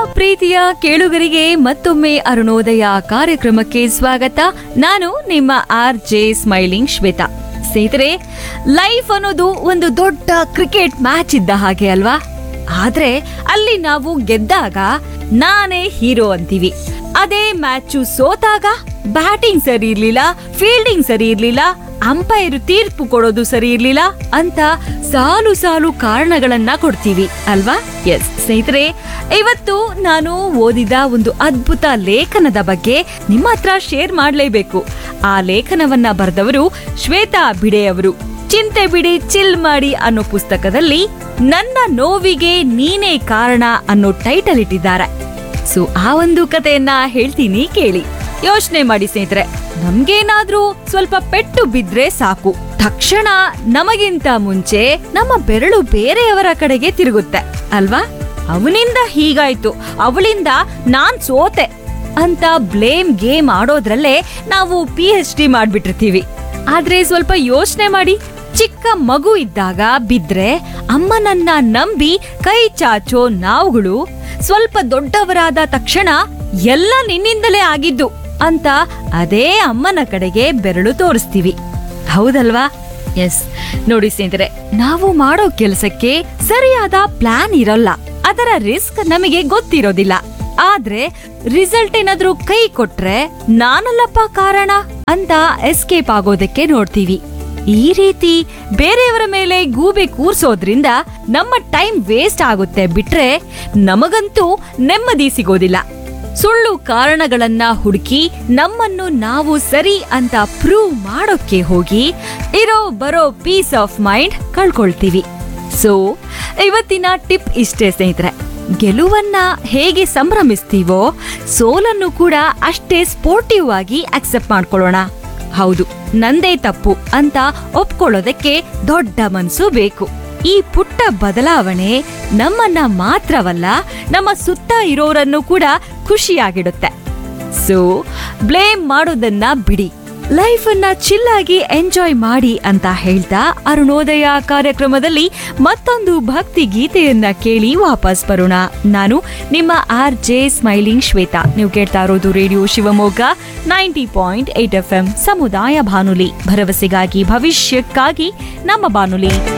ಪ್ರೀತಿಯ ಕೇಳುಗರಿಗೆ ಮತ್ತೊಮ್ಮೆ ಅರುಣೋದಯ ಕಾರ್ಯಕ್ರಮಕ್ಕೆ ಸ್ವಾಗತ. ನಾನು ನಿಮ್ಮ RJ ಸ್ಮೈಲಿಂಗ್ ಶ್ವೇತಾ. ಸ್ನೇಹಿತರೆ, ಲೈಫ್ ಅನ್ನೋದು ಒಂದು ದೊಡ್ಡ ಕ್ರಿಕೆಟ್ ಮ್ಯಾಚ್ ಇದ್ದ ಹಾಗೆ ಅಲ್ವಾ? ಆದ್ರೆ ಅಲ್ಲಿ ನಾವು ಗೆದ್ದಾಗ ನಾನೇ ಹೀರೋ ಅಂತೀವಿ. ಅದೇ ಮ್ಯಾಚು ಸೋತಾಗ ಬ್ಯಾಟಿಂಗ್ ಸರಿ ಇರ್ಲಿಲ್ಲ, ಫೀಲ್ಡಿಂಗ್ ಸರಿ ಇರ್ಲಿಲ್ಲ, ಅಂಪೈರ್ ತೀರ್ಪು ಕೊಡೋದು ಸರಿ ಇರ್ಲಿಲ್ಲ ಅಂತ ಸಾಲು ಸಾಲು ಕಾರಣಗಳನ್ನ ಕೊಡ್ತೀವಿ ಅಲ್ವಾ? ಎಸ್ ಸ್ನೇಹಿತರೆ, ಇವತ್ತು ನಾನು ಓದಿದ ಒಂದು ಅದ್ಭುತ ಲೇಖನದ ಬಗ್ಗೆ ನಿಮ್ಮ ಹತ್ರ ಶೇರ್ ಮಾಡಲೇಬೇಕು. ಆ ಲೇಖನವನ್ನ ಬರೆದವರು ಶ್ವೇತಾ ಭಿಡೆ ಅವರು. ಚಿಂತೆ ಬಿಡಿ ಚಿಲ್ ಮಾಡಿ ಅನ್ನೋ ಪುಸ್ತಕದಲ್ಲಿ ನನ್ನ ನೋವಿಗೆ ನೀನೇ ಕಾರಣ ಅನ್ನೋ ಟೈಟಲ್ ಇಟ್ಟಿದ್ದಾರೆ. ಸೊ ಆ ಒಂದು ಕಥೆಯನ್ನ ಹೇಳ್ತೀನಿ ಕೇಳಿ. ಯೋಚನೆ ಮಾಡಿ ಸ್ನೇಹಿತರೆ, ನಮ್ಗೇನಾದ್ರೂ ಸ್ವಲ್ಪ ಪೆಟ್ಟು ಬಿದ್ರೆ ಸಾಕು, ತಕ್ಷಣ ನಮಗಿಂತ ಮುಂಚೆ ನಮ್ಮ ಬೆರಳು ಬೇರೆಯವರ ಕಡೆಗೆ ತಿರುಗುತ್ತೆ ಅಲ್ವಾ? ಅವನಿಂದ ಹೀಗಾಯ್ತು, ಅವಳಿಂದ ನಾನ್ ಸೋತೆ ಅಂತ ಬ್ಲೇಮ್ ಗೇಮ್ ಆಡೋದ್ರಲ್ಲೇ ನಾವು PhD ಮಾಡ್ಬಿಟ್ಟಿರ್ತೀವಿ. ಆದ್ರೆ ಸ್ವಲ್ಪ ಯೋಚನೆ ಮಾಡಿ, ಚಿಕ್ಕ ಮಗು ಇದ್ದಾಗ ಬಿದ್ರೆ ಅಮ್ಮನನ್ನ ನಂಬಿ ಕೈ ಚಾಚೋ ನಾವುಗಳು ಸ್ವಲ್ಪ ದೊಡ್ಡವರಾದ ತಕ್ಷಣ ಎಲ್ಲ ನಿನ್ನಿಂದಲೇ ಆಗಿದ್ದು ಅಂತ ಅದೇ ಅಮ್ಮನ ಕಡೆಗೆ ಬೆರಳು ತೋರಿಸ್ತೀವಿ, ಹೌದಲ್ವಾ? ಎಸ್ ನೋಡಿ ಸ್ನೇಹಿತರೆ, ನಾವು ಮಾಡೋ ಕೆಲಸಕ್ಕೆ ಸರಿಯಾದ ಪ್ಲಾನ್ ಇರಲ್ಲ, ಅದರ ರಿಸ್ಕ್ ನಮಗೆ ಗೊತ್ತಿರೋದಿಲ್ಲ. ಆದ್ರೆ ರಿಸಲ್ಟ್ ಏನಾದ್ರೂ ಕೈ ಕೊಟ್ರೆ ನಾನಲ್ಲಪ್ಪ ಕಾರಣ ಅಂತ ಎಸ್ಕೇಪ್ ಆಗೋದಕ್ಕೆ ನೋಡ್ತೀವಿ. ಈ ರೀತಿ ಬೇರೆಯವರ ಮೇಲೆ ಗೂಬೆ ಕೂರ್ಸೋದ್ರಿಂದ ನಮ್ಮ ಟೈಮ್ ವೇಸ್ಟ್ ಆಗುತ್ತೆ ಬಿಟ್ರೆ ನಮಗಂತೂ ನೆಮ್ಮದಿ ಸಿಗೋದಿಲ್ಲ. ಸುಳ್ಳು ಕಾರಣಗಳನ್ನ ಹುಡುಕಿ ನಮ್ಮನ್ನು ನಾವು ಸರಿ ಅಂತ ಪ್ರೂವ್ ಮಾಡೋಕೆ ಹೋಗಿ ಇರೋ ಬರೋ ಪೀಸ್ ಆಫ್ ಮೈಂಡ್ ಕಳ್ಕೊಳ್ತೀವಿ. ಸೊ ಇವತ್ತಿನ ಟಿಪ್ ಇಷ್ಟೇ ಸ್ನೇಹಿತರೆ, ಗೆಲುವನ್ನ ಹೇಗೆ ಸಂಭ್ರಮಿಸ್ತೀವೋ ಸೋಲನ್ನು ಕೂಡ ಅಷ್ಟೇ ಸ್ಪೋರ್ಟಿವ್ ಆಗಿ ಅಕ್ಸೆಪ್ಟ್ ಮಾಡ್ಕೊಳ್ಳೋಣ. ಹೌದು, ನಂದೇ ತಪ್ಪು ಅಂತ ಒಪ್ಕೊಳ್ಳೋದಕ್ಕೆ ದೊಡ್ಡ ಮನಸ್ಸು ಬೇಕು. ಈ ಪುಟ್ಟ ಬದಲಾವಣೆ ನಮ್ಮನ್ನ ಮಾತ್ರವಲ್ಲ, ನಮ್ಮ ಸುತ್ತ ಇರೋರನ್ನು ಕೂಡ ಖುಷಿಯಾಗಿಡುತ್ತೆ. ಸೊ ಬ್ಲೇಮ್ ಮಾಡೋದನ್ನ ಬಿಡಿ, ಲೈಫ್ ಅನ್ನ ಚಿಲ್ಲಾಗಿ ಎಂಜಾಯ್ ಮಾಡಿ ಅಂತ ಹೇಳ್ತಾ ಅರುಣೋದಯ ಕಾರ್ಯಕ್ರಮದಲ್ಲಿ ಮತ್ತೊಂದು ಭಕ್ತಿ ಗೀತೆಯನ್ನ ಕೇಳಿ ವಾಪಸ್ ಬರೋಣ. ನಾನು ನಿಮ್ಮ RJ ಸ್ಮೈಲಿಂಗ್ ಶ್ವೇತಾ. ನೀವು ಕೇಳ್ತಾ ಇರೋದು ರೇಡಿಯೋ ಶಿವಮೊಗ್ಗ 90.8 FM ಸಮುದಾಯ ಬಾನುಲಿ, ಭರವಸೆಗಾಗಿ ಭವಿಷ್ಯಕ್ಕಾಗಿ ನಮ್ಮ ಬಾನುಲಿ.